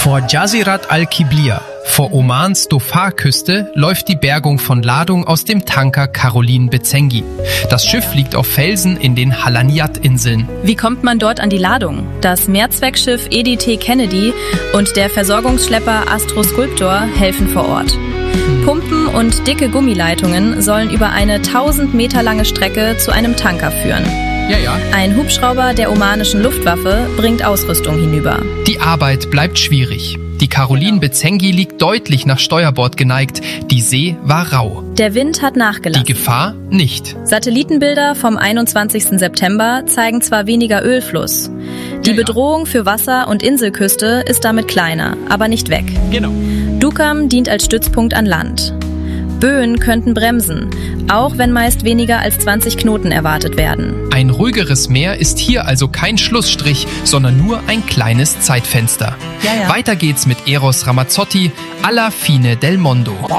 Vor Jazirat al-Qiblia, vor Omans Dhofar-Küste, läuft die Bergung von Ladung aus dem Tanker Caroline Bezengi. Das Schiff liegt auf Felsen in den Halaniyat-Inseln. Wie kommt man dort an die Ladung? Das Mehrzweckschiff EDT Kennedy und der Versorgungsschlepper Astro Sculptor helfen vor Ort. Pumpen und dicke Gummileitungen sollen über eine 1000 Meter lange Strecke zu einem Tanker führen. Ja. Ein Hubschrauber der omanischen Luftwaffe bringt Ausrüstung hinüber. Die Arbeit bleibt schwierig. Die Caroline Bezengi liegt deutlich nach Steuerbord geneigt. Die See war rau. Der Wind hat nachgelassen. Die Gefahr nicht. Satellitenbilder vom 21. September zeigen zwar weniger Ölfluss. Die Bedrohung für Wasser- und Inselküste ist damit kleiner, aber nicht weg. Genau. Dukam dient als Stützpunkt an Land. Böen könnten bremsen, auch wenn meist weniger als 20 Knoten erwartet werden. Ein ruhigeres Meer ist hier also kein Schlussstrich, sondern nur ein kleines Zeitfenster. Ja. Weiter geht's mit Eros Ramazzotti, Alla fine del mondo.